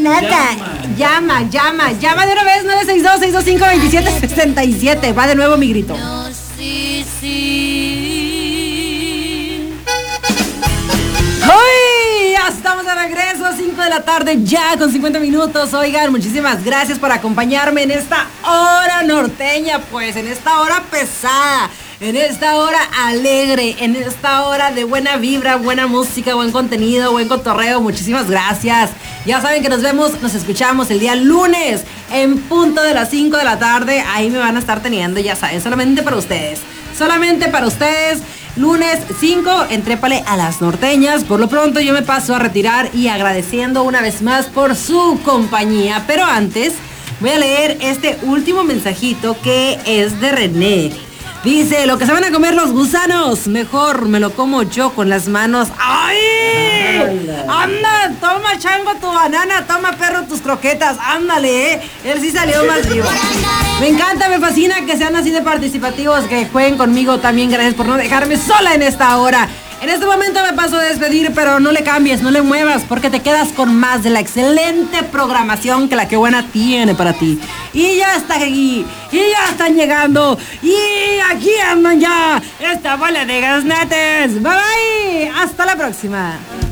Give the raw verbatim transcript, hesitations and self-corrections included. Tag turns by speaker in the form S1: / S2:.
S1: nada. Llama, llama, llama de una vez. Nueve seis dos, seis dos cinco, dos siete seis siete. Va de nuevo mi grito.
S2: No, sí, sí.
S1: ¡Uy! Ya estamos de regreso, cinco de la tarde, ya con cincuenta minutos. Oigan, muchísimas gracias por acompañarme en esta hora norteña, pues, en esta hora pesada, en esta hora alegre, en esta hora de buena vibra, buena música, buen contenido, buen cotorreo. Muchísimas gracias. Ya saben que nos vemos, nos escuchamos el día lunes en punto de las cinco de la tarde. Ahí me van a estar teniendo, ya saben, solamente para ustedes. Solamente para ustedes. Lunes cinco, entrépale a las norteñas. Por lo pronto yo me paso a retirar y agradeciendo una vez más por su compañía. Pero antes voy a leer este último mensajito que es de René. Dice, lo que se van a comer los gusanos, mejor me lo como yo con las manos. ¡Ay! ¡Anda! Toma, chango, tu banana. Toma, perro, tus croquetas. Ándale, ¿eh? Él sí salió más vivo. Me encanta, me fascina que sean así de participativos, que jueguen conmigo también. Gracias por no dejarme sola en esta hora. En este momento me paso a despedir, pero no le cambies, no le muevas, porque te quedas con más de la excelente programación que la que buena tiene para ti. Y ya está aquí, y ya están llegando, y aquí andan ya esta bola de gasnates. Bye bye, hasta la próxima.